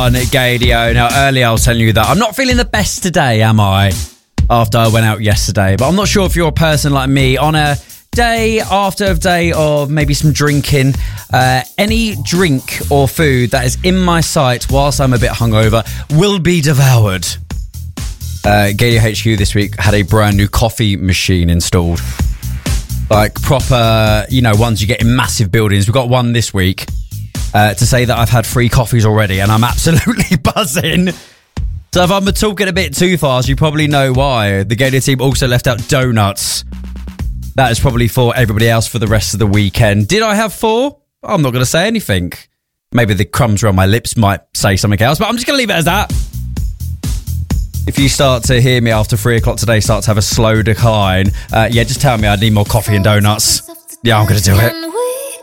on Gaydio. Now, earlier I was telling you that I'm not feeling the best today, am I? After I went out yesterday. But I'm not sure if you're a person like me on a day after a day of maybe some drinking. Any drink or food that is in my sight whilst I'm a bit hungover will be devoured. Gaydio HQ this week had a brand new coffee machine installed. Like proper, ones you get in massive buildings. We've got one this week to say that I've had 3 coffees already and I'm absolutely buzzing. So if I'm talking a bit too fast, you probably know why. The Gaydio team also left out donuts. That is probably for everybody else for the rest of the weekend. Did I have 4? I'm not going to say anything. Maybe the crumbs around my lips might say something else, but I'm just going to leave it as that. If you start to hear me after 3 o'clock today start to have a slow decline, just tell me I need more coffee and donuts. Yeah, I'm going to do it.